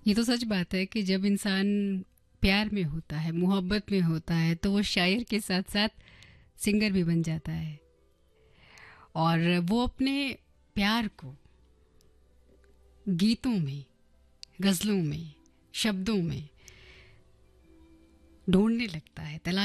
ये तो सच बात है कि जब इंसान प्यार में होता है, मोहब्बत में होता है, तो वो शायर के साथ साथ सिंगर भी बन जाता है। और वो अपने प्यार को गीतों में, गज़लों में, शब्दों में ढूंढने लगता है, तलाशने